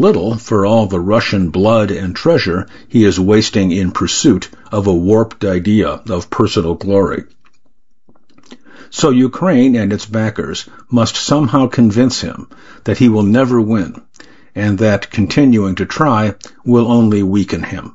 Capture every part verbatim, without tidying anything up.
little for all the Russian blood and treasure he is wasting in pursuit of a warped idea of personal glory. So Ukraine and its backers must somehow convince him that he will never win, and that continuing to try will only weaken him.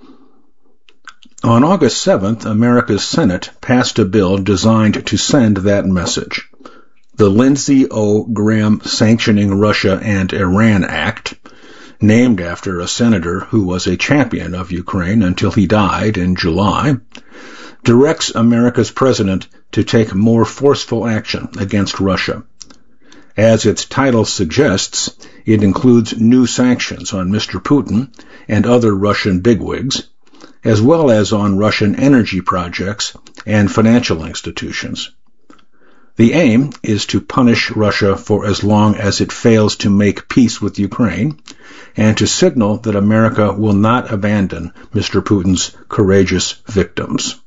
On August seventh, America's Senate passed a bill designed to send that message. The Lindsey O. Graham Sanctioning Russia and Iran Act, named after a senator who was a champion of Ukraine until he died in July, directs America's president to take more forceful action against Russia. As its title suggests, it includes new sanctions on Mister Putin and other Russian bigwigs, as well as on Russian energy projects and financial institutions. The aim is to punish Russia for as long as it fails to make peace with Ukraine, and to signal that America will not abandon Mister Putin's courageous victims.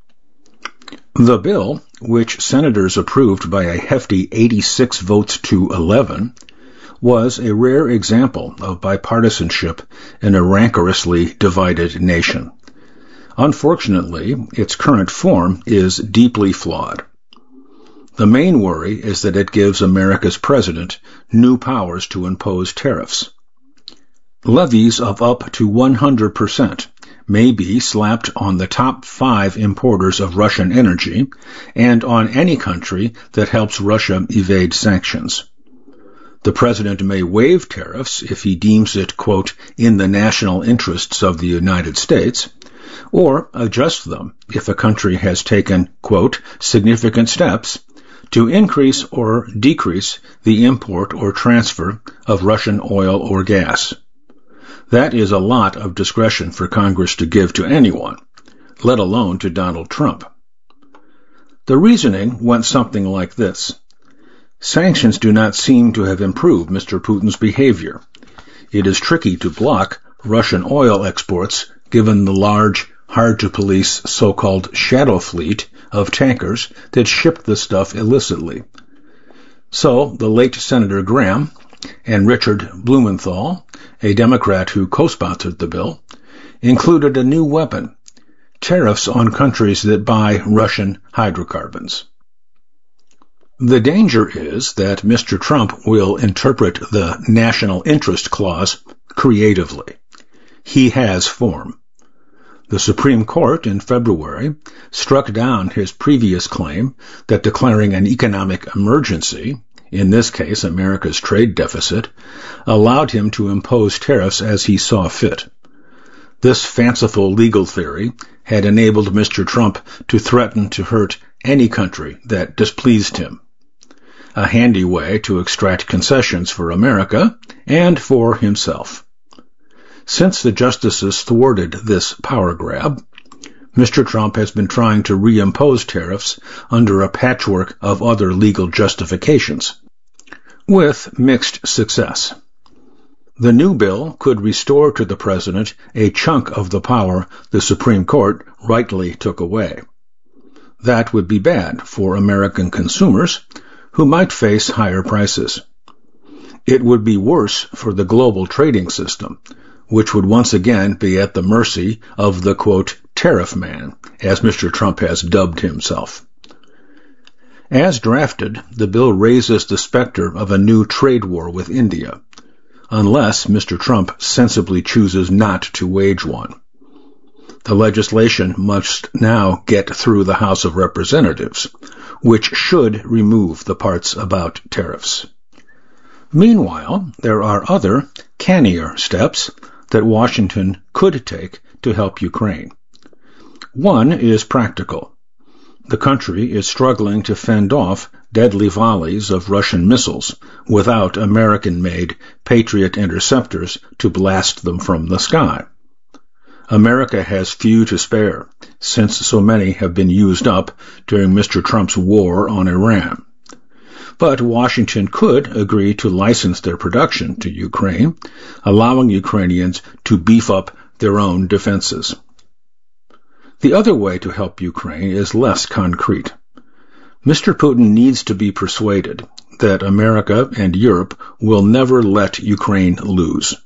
The bill, which senators approved by a hefty eighty-six votes to eleven, was a rare example of bipartisanship in a rancorously divided nation. Unfortunately, its current form is deeply flawed. The main worry is that it gives America's president new powers to impose tariffs. Levies of up to one hundred percent may be slapped on the top five importers of Russian energy and on any country that helps Russia evade sanctions. The president may waive tariffs if he deems it, quote, in the national interests of the United States, or adjust them if a country has taken, quote, significant steps to increase or decrease the import or transfer of Russian oil or gas. That is a lot of discretion for Congress to give to anyone, let alone to Donald Trump. The reasoning went something like this. Sanctions do not seem to have improved Mister Putin's behavior. It is tricky to block Russian oil exports given the large, hard-to-police so-called shadow fleet of tankers that shipped the stuff illicitly. So the late Senator Graham and Richard Blumenthal, a Democrat who co-sponsored the bill, included a new weapon, tariffs on countries that buy Russian hydrocarbons. The danger is that Mister Trump will interpret the national interest clause creatively. He has form. The Supreme Court in February struck down his previous claim that declaring an economic emergency, in this case America's trade deficit, allowed him to impose tariffs as he saw fit. This fanciful legal theory had enabled Mister Trump to threaten to hurt any country that displeased him. A handy way to extract concessions for America and for himself. Since the justices thwarted this power grab, Mister Trump has been trying to reimpose tariffs under a patchwork of other legal justifications, with mixed success. The new bill could restore to the president a chunk of the power the Supreme Court rightly took away. That would be bad for American consumers, who might face higher prices. It would be worse for the global trading system, which would once again be at the mercy of the, quote, tariff man, as Mister Trump has dubbed himself. As drafted, the bill raises the specter of a new trade war with India, unless Mister Trump sensibly chooses not to wage one. The legislation must now get through the House of Representatives, which should remove the parts about tariffs. Meanwhile, there are other, cannier steps that Washington could take to help Ukraine. One is practical. The country is struggling to fend off deadly volleys of Russian missiles without American-made Patriot interceptors to blast them from the sky. America has few to spare, since so many have been used up during Mister Trump's war on Iran. But Washington could agree to license their production to Ukraine, allowing Ukrainians to beef up their own defenses. The other way to help Ukraine is less concrete. Mister Putin needs to be persuaded that America and Europe will never let Ukraine lose.